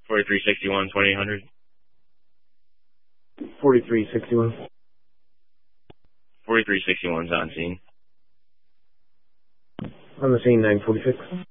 4361, 2800. 4361. 4361's on scene. On the scene, 946.